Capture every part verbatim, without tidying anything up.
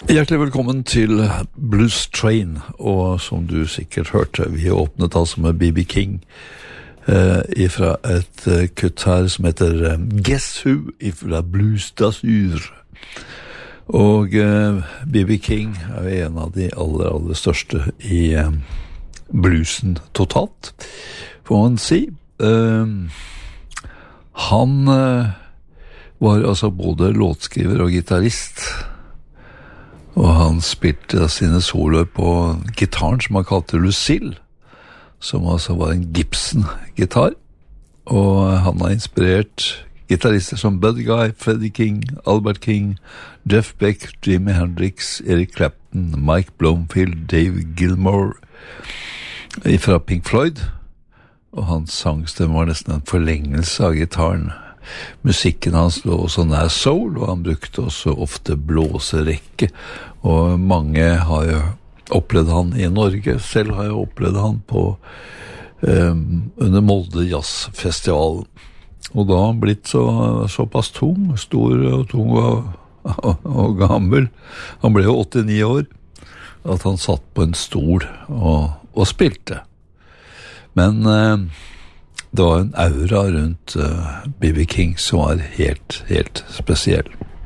Hjertelig velkommen til Blues Train, og som du sikkert hørte, vi har åpnet altså med B B King eh, ifra et eh, kutt her som heter eh, Guess Who ifra Blues d'Azur. Og eh, B B King er jo en av de aller, aller største i eh, bluesen totalt, får man si. Eh, han eh, var altså både låtskriver og gitarrist, og han spilte sine soloer på gitaren som han kalte Lucille, som altså var en Gibson-gitar. Og han har inspirert gitarister som Buddy Guy, Freddie King, Albert King, Jeff Beck, Jimi Hendrix, Eric Clapton, Mike Bloomfield, Dave Gilmour fra Pink Floyd. Og hans sangstemme var nesten en forlengelse av gitaren. Musikken hans lå også nær soul, og han brukte også ofte blåserekke, og mange har jo opplevd han i Norge. Selv har jeg opplevd han på um, under Molde Jazzfestival, og da har han blitt så, såpass tung, stor og tung og, og, og gammel. Han ble jo åttini år, at han satt på en stol og, og spilte. Men uh, det var en aura rundt uh, B B King som var helt, helt spesiell.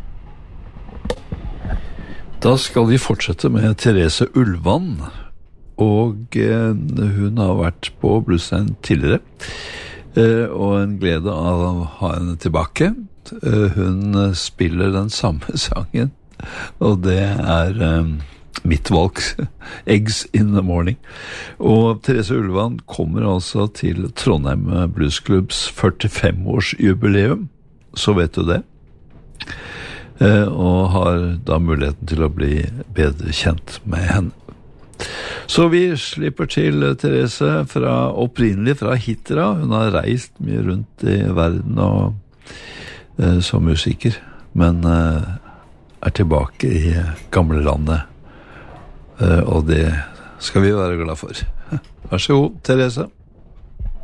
Da skal vi fortsette med Therese Ullvann, og uh, hun har vært på Bluescene tidligere, uh, og en glede av å ha henne tilbake. Uh, hun spiller den samme sangen, og det er... Um, mitt valg, Eggs in the Morning. Og Therese Ullvann kommer altså til Trondheim Bluesklubbs førtifem-års jubileum, så vet du det. Eh, og har da muligheten til å bli bedre kjent med henne. Så vi slipper til Therese fra, opprinnelig fra Hitra. Hun har reist mye rundt i verden og, eh, som musiker, men eh, er tilbake i gamle landet. Uh, og det skal vi være glad for. Vær så god, Therese.